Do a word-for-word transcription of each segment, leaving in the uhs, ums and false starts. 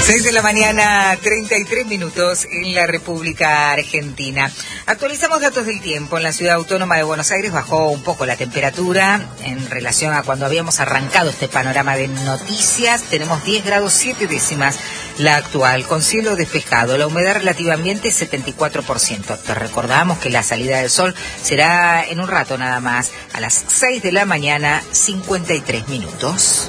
seis de la mañana, treinta y tres minutos en la República Argentina. Actualizamos datos del tiempo. En la ciudad autónoma de Buenos Aires bajó un poco la temperatura en relación a cuando habíamos arrancado este panorama de noticias. Tenemos diez grados siete décimas la actual, con cielo despejado. La humedad relativa ambiente setenta y cuatro por ciento. Te recordamos que la salida del sol será en un rato nada más, a las seis de la mañana, cincuenta y tres minutos.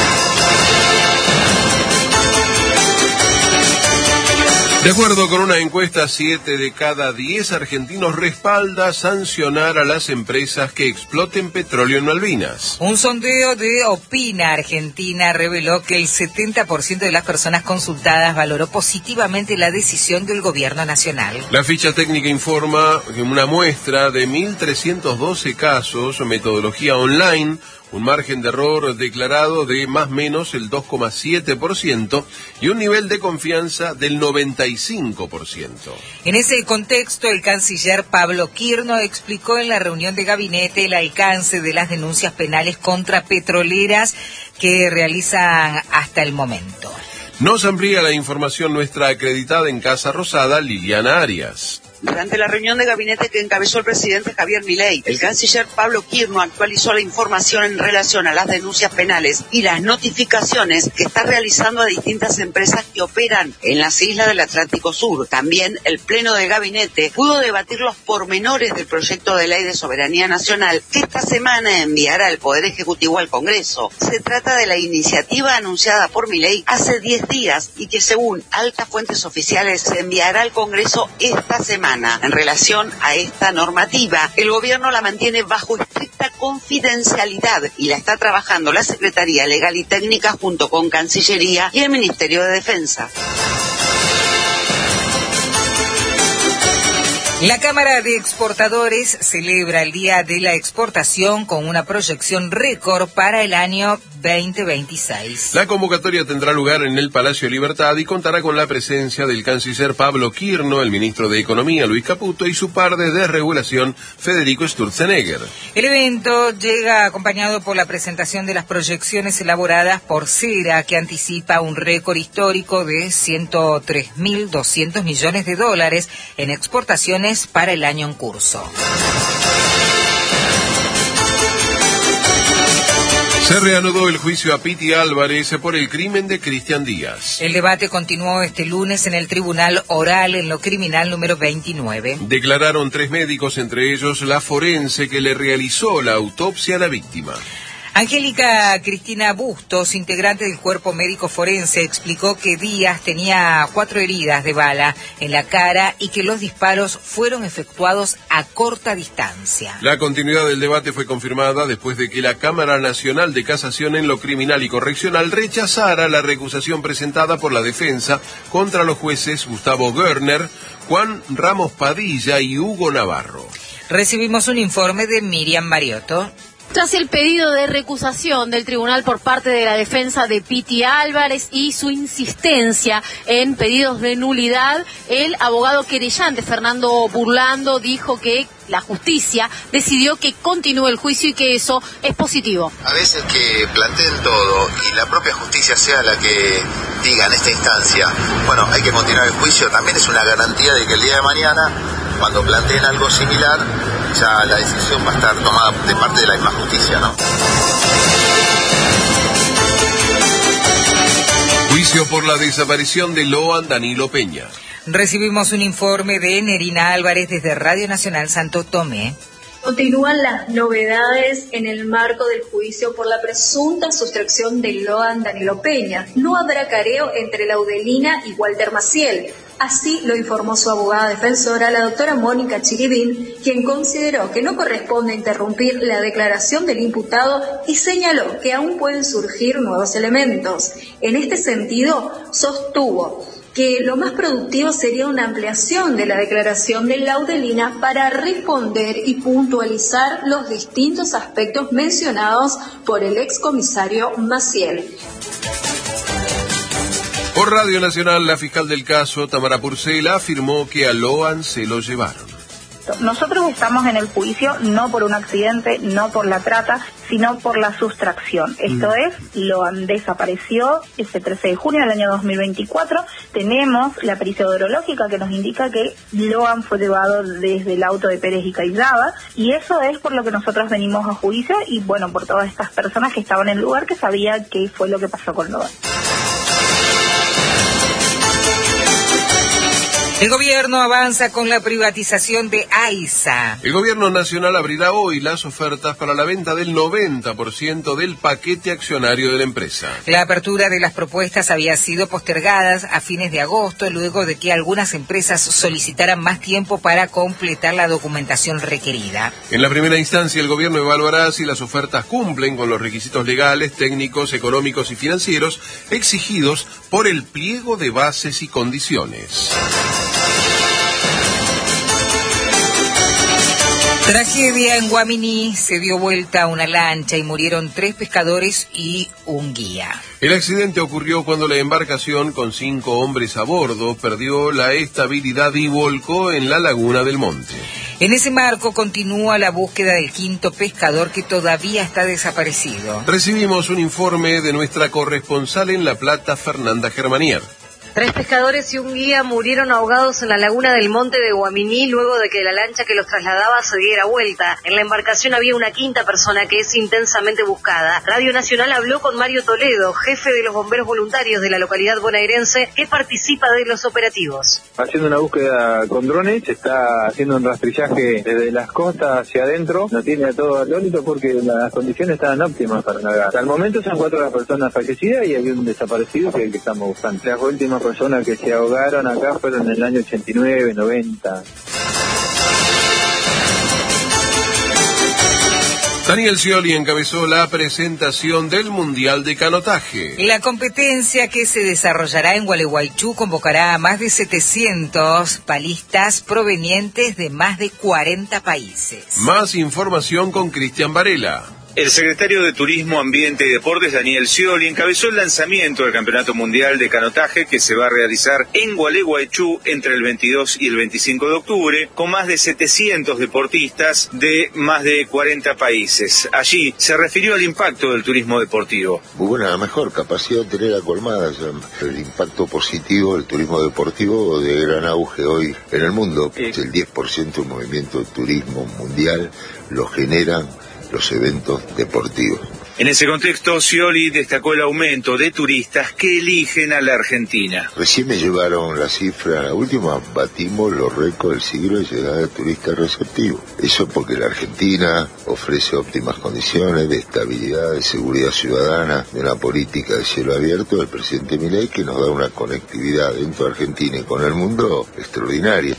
De acuerdo con una encuesta, siete de cada diez argentinos respalda sancionar a las empresas que exploten petróleo en Malvinas. Un sondeo de Opina Argentina reveló que el setenta por ciento de las personas consultadas valoró positivamente la decisión del gobierno nacional. La ficha técnica informa que una muestra de mil trescientos doce casos, metodología online, un margen de error declarado de más o menos el dos coma siete por ciento y un nivel de confianza del noventa y cinco por ciento. En ese contexto, el canciller Pablo Quirno explicó en la reunión de gabinete el alcance de las denuncias penales contra petroleras que realizan hasta el momento. Nos amplía la información nuestra acreditada en Casa Rosada, Liliana Arias. Durante la reunión de gabinete que encabezó el presidente Javier Milei, el canciller Pablo Quirno actualizó la información en relación a las denuncias penales y las notificaciones que está realizando a distintas empresas que operan en las islas del Atlántico Sur. También el pleno de gabinete pudo debatir los pormenores del proyecto de ley de soberanía nacional que esta semana enviará el Poder Ejecutivo al Congreso. Se trata de la iniciativa anunciada por Milei hace diez días y que, según altas fuentes oficiales, se enviará al Congreso esta semana. En relación a esta normativa, el gobierno la mantiene bajo estricta confidencialidad y la está trabajando la Secretaría Legal y Técnica junto con Cancillería y el Ministerio de Defensa. La Cámara de Exportadores celebra el Día de la Exportación con una proyección récord para el año veinte veintiséis. La convocatoria tendrá lugar en el Palacio Libertad y contará con la presencia del canciller Pablo Quirno, el ministro de Economía Luis Caputo y su par de desregulación Federico Sturzenegger. El evento llega acompañado por la presentación de las proyecciones elaboradas por CERA, que anticipa un récord histórico de ciento tres mil doscientos millones de dólares en exportaciones para el año en curso. Se reanudó el juicio a Piti Álvarez por el crimen de Cristian Díaz. El debate continuó este lunes en el Tribunal Oral en lo Criminal número veintinueve. Declararon tres médicos, entre ellos la forense que le realizó la autopsia a la víctima. Angélica Cristina Bustos, integrante del cuerpo médico forense, explicó que Díaz tenía cuatro heridas de bala en la cara y que los disparos fueron efectuados a corta distancia. La continuidad del debate fue confirmada después de que la Cámara Nacional de Casación en lo Criminal y Correccional rechazara la recusación presentada por la defensa contra los jueces Gustavo Görner, Juan Ramos Padilla y Hugo Navarro. Recibimos un informe de Miriam Mariotto. Tras el pedido de recusación del tribunal por parte de la defensa de Piti Álvarez y su insistencia en pedidos de nulidad, el abogado querellante Fernando Burlando dijo que la justicia decidió que continúe el juicio y que eso es positivo. A veces que planteen todo y la propia justicia sea la que diga en esta instancia, bueno, hay que continuar el juicio, también es una garantía de que el día de mañana, cuando planteen algo similar, ya la decisión va a estar tomada de parte de la misma justicia, ¿no? Juicio por la desaparición de Loan Danilo Peña. Recibimos un informe de Nerina Álvarez desde Radio Nacional Santo Tomé. Continúan las novedades en el marco del juicio por la presunta sustracción de Loan Danilo Peña. No habrá careo entre Laudelina y Walter Maciel. Así lo informó su abogada defensora, la doctora Mónica Chiribín, quien consideró que no corresponde interrumpir la declaración del imputado y señaló que aún pueden surgir nuevos elementos. En este sentido, sostuvo que lo más productivo sería una ampliación de la declaración de Laudelina para responder y puntualizar los distintos aspectos mencionados por el excomisario Maciel. Por Radio Nacional, la fiscal del caso, Tamara Purcell, afirmó que a Loan se lo llevaron. Correcto. Nosotros estamos en el juicio no por un accidente, no por la trata, sino por la sustracción. Esto mm. es, Loan desapareció ese trece de junio del año dos mil veinticuatro. Tenemos la pericia odorológica que nos indica que Loan fue llevado desde el auto de Pérez y Caizzaba, y eso es por lo que nosotros venimos a juicio y, bueno, por todas estas personas que estaban en el lugar que sabían qué fue lo que pasó con Loan. El gobierno avanza con la privatización de AISA. El gobierno nacional abrirá hoy las ofertas para la venta del noventa por ciento del paquete accionario de la empresa. La apertura de las propuestas había sido postergada a fines de agosto, luego de que algunas empresas solicitaran más tiempo para completar la documentación requerida. En la primera instancia, el gobierno evaluará si las ofertas cumplen con los requisitos legales, técnicos, económicos y financieros exigidos por el pliego de bases y condiciones. Tragedia en Guaminí, se dio vuelta a una lancha y murieron tres pescadores y un guía. El accidente ocurrió cuando la embarcación con cinco hombres a bordo perdió la estabilidad y volcó en la laguna del Monte. En ese marco continúa la búsqueda del quinto pescador que todavía está desaparecido. Recibimos un informe de nuestra corresponsal en La Plata, Fernanda Germanier. Tres pescadores y un guía murieron ahogados en la laguna del Monte de Guaminí luego de que la lancha que los trasladaba se diera vuelta. En la embarcación había una quinta persona que es intensamente buscada. Radio Nacional habló con Mario Toledo, jefe de los bomberos voluntarios de la localidad bonaerense, que participa de los operativos. Haciendo una búsqueda con drones, se está haciendo un rastrillaje desde las costas hacia adentro. No tiene a todo atónito porque las condiciones estaban óptimas para navegar. Al momento son cuatro las personas fallecidas y hay un desaparecido que es el que estamos buscando. Las últimas personas que se ahogaron acá fueron en el año ochenta y nueve, noventa. Daniel Scioli encabezó la presentación del Mundial de Canotaje. La competencia, que se desarrollará en Gualeguaychú, convocará a más de setecientos palistas provenientes de más de cuarenta países. Más información con Cristian Varela. El secretario de Turismo, Ambiente y Deportes, Daniel Scioli, encabezó el lanzamiento del Campeonato Mundial de Canotaje que se va a realizar en Gualeguaychú entre el veintidós y el veinticinco de octubre, con más de setecientos deportistas de más de cuarenta países. Allí se refirió al impacto del turismo deportivo. Muy buena, la mejor capacidad hotelera colmada, el impacto positivo del turismo deportivo de gran auge hoy en el mundo. El diez por ciento del movimiento de turismo mundial lo generan los eventos deportivos. En ese contexto, Scioli destacó el aumento de turistas que eligen a la Argentina. Recién me llevaron la cifra, la última batimos los récords del siglo de llegada de turistas receptivos. Eso porque la Argentina ofrece óptimas condiciones de estabilidad, de seguridad ciudadana, de una política de cielo abierto del presidente Milei que nos da una conectividad dentro de Argentina y con el mundo extraordinaria.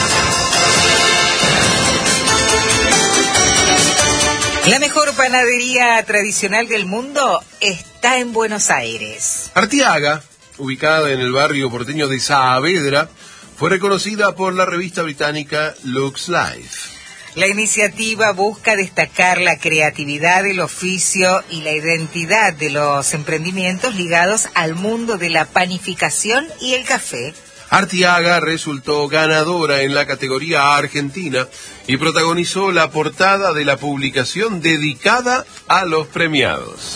La mejor panadería tradicional del mundo está en Buenos Aires. Artiaga, ubicada en el barrio porteño de Saavedra, fue reconocida por la revista británica Lux Life. La iniciativa busca destacar la creatividad del oficio y la identidad de los emprendimientos ligados al mundo de la panificación y el café. Artiaga resultó ganadora en la categoría argentina y protagonizó la portada de la publicación dedicada a los premiados.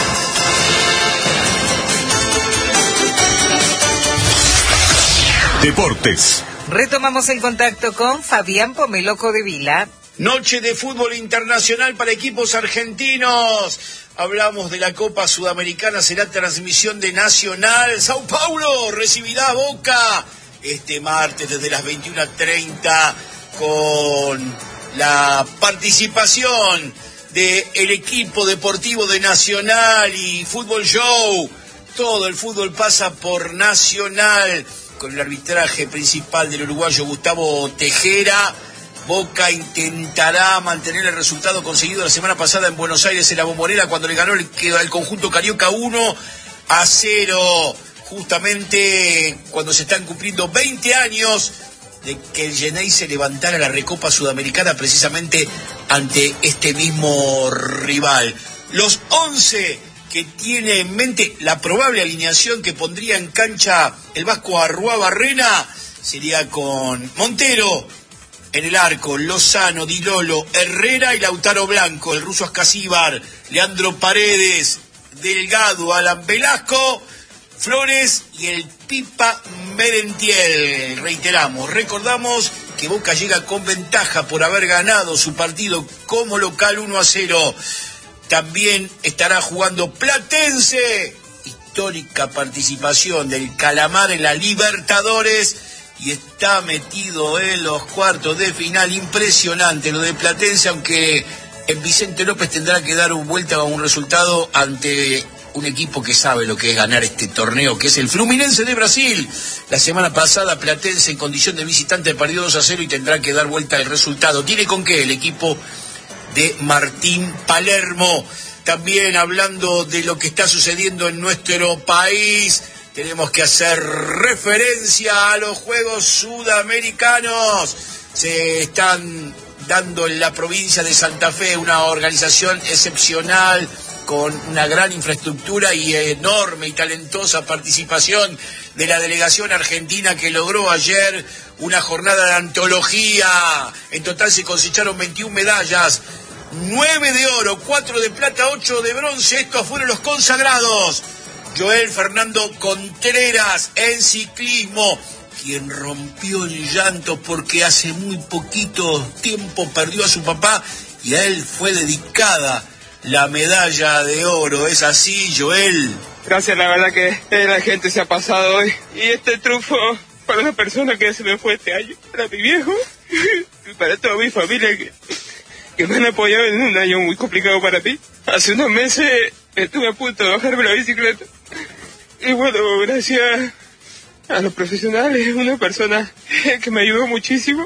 Deportes. Retomamos el contacto con Fabián Pomeloco de Vila. Noche de fútbol internacional para equipos argentinos. Hablamos de la Copa Sudamericana, será transmisión de Nacional. Sao Paulo recibirá a Boca este martes desde las veintiuna treinta con la participación del equipo deportivo de Nacional y Fútbol Show. Todo el fútbol pasa por Nacional con el arbitraje principal del uruguayo Gustavo Tejera. Boca intentará mantener el resultado conseguido la semana pasada en Buenos Aires en la Bombonera cuando le ganó el, el conjunto carioca uno a cero, justamente cuando se están cumpliendo veinte años de que el Genei se levantara la Recopa Sudamericana precisamente ante este mismo rival. Los once que tiene en mente la probable alineación que pondría en cancha el vasco Arrua Barrena sería con Montero, En el arco, Lozano, Di Lolo, Herrera y Lautaro Blanco. El ruso Ascasíbar, Leandro Paredes, Delgado, Alan Velasco, Flores y el Pipa Merentiel. Reiteramos, recordamos que Boca llega con ventaja por haber ganado su partido como local uno a cero. También estará jugando Platense, histórica participación del Calamar en la Libertadores, y está metido en los cuartos de final. Impresionante lo de Platense, aunque en Vicente López tendrá que dar una vuelta a un resultado ante un equipo que sabe lo que es ganar este torneo, que es el Fluminense de Brasil. La semana pasada Platense en condición de visitante perdió dos a cero y tendrá que dar vuelta el resultado. ¿Tiene con qué? El equipo de Martín Palermo. También hablando de lo que está sucediendo en nuestro país, tenemos que hacer referencia a los Juegos Sudamericanos. Se están dando en la provincia de Santa Fe, una organización excepcional, con una gran infraestructura y enorme y talentosa participación de la delegación argentina, que logró ayer una jornada de antología. En total se cosecharon veintiuna medallas, nueve de oro, cuatro de plata, ocho de bronce. Estos fueron los consagrados. Joel Fernando Contreras en ciclismo, quien rompió el llanto porque hace muy poquito tiempo perdió a su papá y a él fue dedicada la medalla de oro. ¿Es así, Joel? Gracias, la verdad que la gente se ha pasado hoy. Y este triunfo para una persona que se me fue este año, para mi viejo y para toda mi familia que, que me han apoyado en un año muy complicado para mí. Hace unos meses estuve a punto de bajarme la bicicleta. Y bueno, gracias a los profesionales, una persona que me ayudó muchísimo,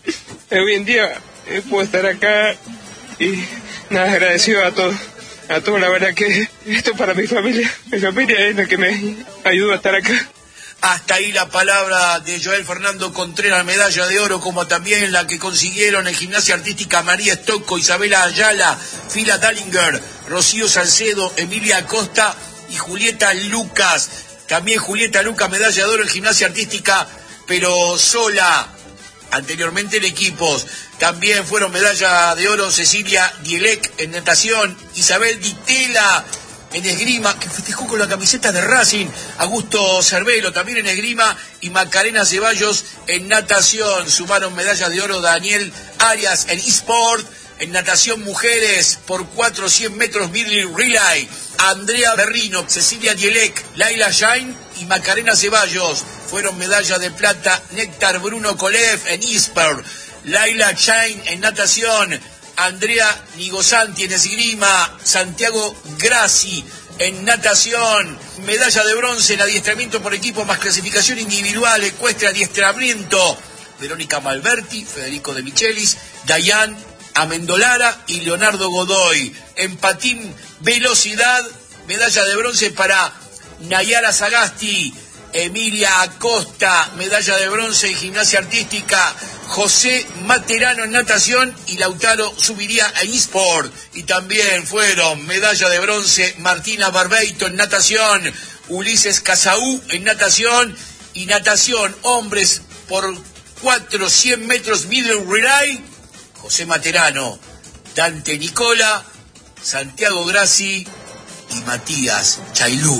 hoy en día puedo estar acá y nada, agradecido a todos, a todos. La verdad que esto para mi familia, mi familia es la que me ayuda a estar acá. Hasta ahí la palabra de Joel Fernando Contreras, medalla de oro, como también la que consiguieron en Gimnasia Artística María Estocco, Isabela Ayala, Fila Dallinger, Rocío Salcedo, Emilia Acosta y Julieta Lucas. También Julieta Lucas, medalla de oro en Gimnasia Artística, pero sola. Anteriormente en equipos. También fueron medalla de oro Cecilia Dielec en natación, Isabel Ditela en esgrima, que festejó con la camiseta de Racing, Augusto Cervelo también en esgrima, y Macarena Ceballos en natación. Sumaron medallas de oro Daniel Arias en eSport, en natación mujeres por cuatrocientos cien metros middle relay, Andrea Berrino, Cecilia Dielec, Laila Jain y Macarena Ceballos. Fueron medalla de plata Néctar Bruno Kolev en eSport, Laila Chain en natación, Andrea Nigosanti en esgrima, Santiago Grassi en natación. Medalla de bronce en adiestramiento por equipo más clasificación individual, ecuestre adiestramiento, Verónica Malberti, Federico de Michelis, Dayan Amendolara y Leonardo Godoy. En patín velocidad, medalla de bronce para Nayara Sagasti, Emilia Acosta, medalla de bronce en gimnasia artística, José Materano en natación y Lautaro subiría a eSport. Y también fueron medalla de bronce Martina Barbeito en natación, Ulises Casaú en natación y natación hombres por cuatrocientos cien metros middle relay, José Materano, Dante Nicola, Santiago Grassi y Matías Chailú.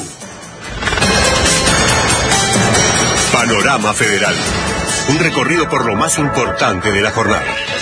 Panorama Federal. Un recorrido por lo más importante de la jornada.